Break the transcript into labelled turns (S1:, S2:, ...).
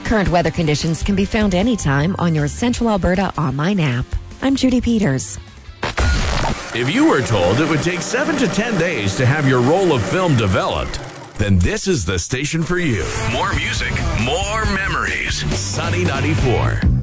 S1: Current weather conditions can be found anytime on your Central Alberta online app. I'm Judy Peters.
S2: If you were told it would take 7 to 10 days to have your roll of film developed, then this is the station for you. More music, more memories. Sunny 94.